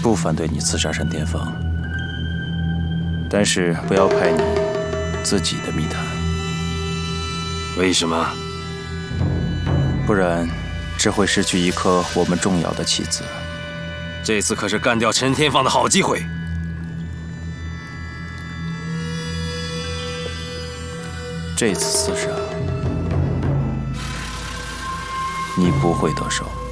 不反对你刺杀陈天放，但是不要派你自己的密探。 为什么？ 不然只会失去一颗我们重要的棋子。 这次可是干掉陈天放的好机会。 这次刺杀，你不会得手。